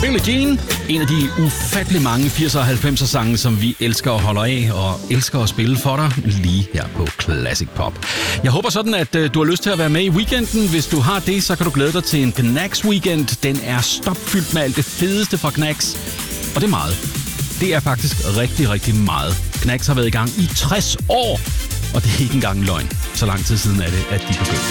Billie Jean, en af de ufattelig mange 80'er og 90'er sange, som vi elsker og holder af og elsker at spille for dig lige her på Classic Pop. Jeg håber sådan, at du har lyst til at være med i weekenden. Hvis du har det, så kan du glæde dig til en Knacks weekend. Den er stopfyldt med alt det fedeste fra Knacks, og det er meget. Det er faktisk rigtig, rigtig meget. Knacks har været i gang i 60 år, og det er ikke engang løgn. Så lang tid siden er det, at de begyndte.